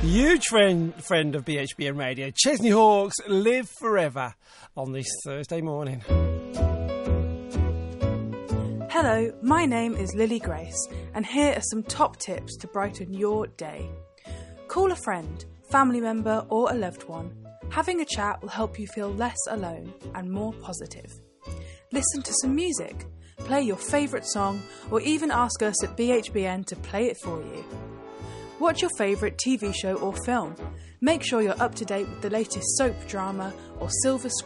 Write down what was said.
Huge friend of BHBN Radio, Chesney Hawkes, Live Forever on this Thursday morning. Hello, my name is Lily Grace, and here are some top tips to brighten your day. Call a friend, family member, or a loved one. Having a chat will help you feel less alone and more positive. Listen to some music, play your favourite song, or even ask us at BHBN to play it for you. Watch your favourite TV show or film. Make sure you're up to date with the latest soap drama or silver screen